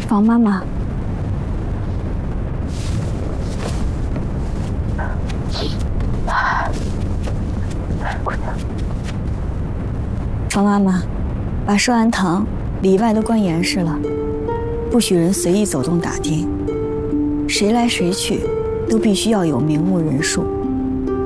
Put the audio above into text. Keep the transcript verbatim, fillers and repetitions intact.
房妈妈。房妈妈，把寿安堂里外都关严实了，不许人随意走动打听，谁来谁去，都必须要有名目人数。